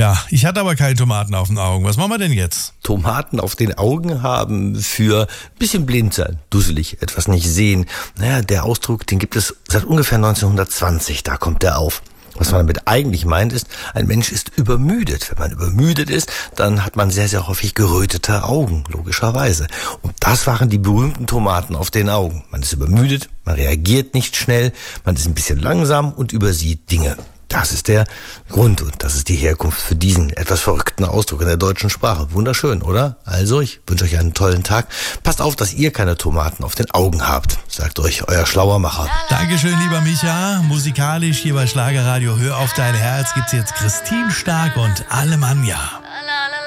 Ja, ich hatte aber keine Tomaten auf den Augen. Was machen wir denn jetzt? Tomaten auf den Augen haben für ein bisschen blind sein, dusselig, etwas nicht sehen. Naja, der Ausdruck, den gibt es seit ungefähr 1920, da kommt der auf. Was man damit eigentlich meint ist, ein Mensch ist übermüdet. Wenn man übermüdet ist, dann hat man sehr, sehr häufig gerötete Augen, logischerweise. Und das waren die berühmten Tomaten auf den Augen. Man ist übermüdet, man reagiert nicht schnell, man ist ein bisschen langsam und übersieht Dinge. Das ist der Grund und das ist die Herkunft für diesen etwas verrückten Ausdruck in der deutschen Sprache. Wunderschön, oder? Also, ich wünsche euch einen tollen Tag. Passt auf, dass ihr keine Tomaten auf den Augen habt, sagt euch euer schlauer Macher. Dankeschön, lieber Micha. Musikalisch hier bei Schlagerradio Hör auf dein Herz gibt's jetzt Christine Stark und Alemannia.